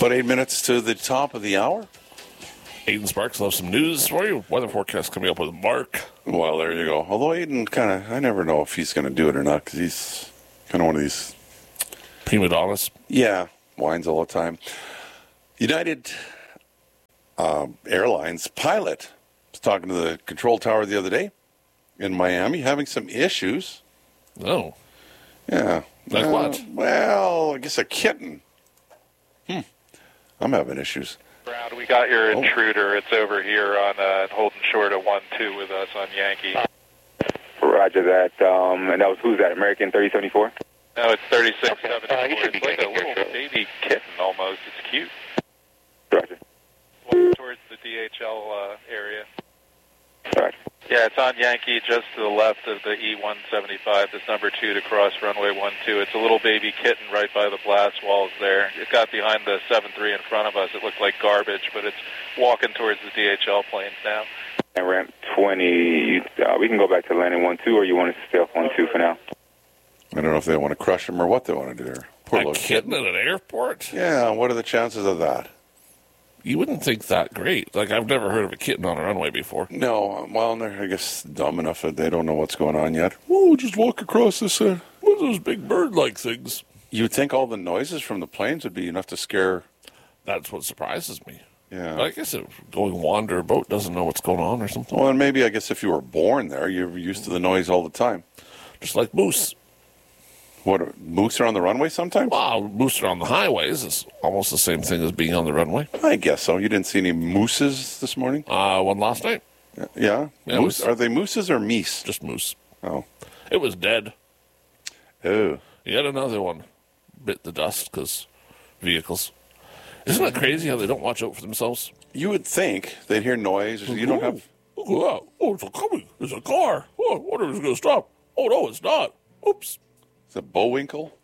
About 8 minutes to the top of the hour. Aiden Sparks will have some news for you. Weather forecast coming up with Mark. Well, there you go. Although Aiden I never know if he's going to do it or not because he's kind of one of these Prima donnas. Yeah, whines all the time. United Airlines pilot was talking to the control tower the other day in Miami, having some issues. Oh. Yeah. Like what? Well, I guess a kitten. I'm having issues. Brown, we got your intruder. It's over here on holding short of 1-2 with us on Yankee. Roger that. And that was, who's that, American 3074? No, it's 3674. It's like a little baby kitten almost. It's cute. Roger. Towards the DHL area. Roger. Yeah, it's on Yankee just to the left of the E-175. That's number 2 to cross runway 12. It's a little baby kitten right by the blast walls there. It got behind the 7-3 in front of us. It looked like garbage, but it's walking towards the DHL planes now. And ramp 20, we can go back to landing 12, or you want us to stay off 12 for now? I don't know if they want to crush him or what they want to do there. Poor A little kitten at an airport? Yeah, what are the chances of that? You wouldn't think that great. Like, I've never heard of a kitten on a runway before. No, well, they're, I guess, dumb enough that they don't know what's going on yet. Oh, just walk across this. What are those big bird-like things? You'd think all the noises from the planes would be enough to scare. That's what surprises me. Yeah. But I guess if going wander a boat doesn't know what's going on or something. Well, and maybe, I guess, if you were born there, you're used to the noise all the time. Just like moose. What, moose are on the runway sometimes? Wow, moose are on the highways. It's almost the same thing as being on the runway. I guess so. You didn't see any mooses this morning? One last night. Yeah? Yeah, Moose? Are they mooses or meese? Just moose. Oh. It was dead. Oh. Yet another one bit the dust because vehicles. Isn't it crazy how they don't watch out for themselves? You would think they'd hear noise. You don't have... Look at that. Oh, it's coming. There's a car. Oh, I wonder if it's going to stop. Oh, no, it's not. Oops. Is it Bullwinkle?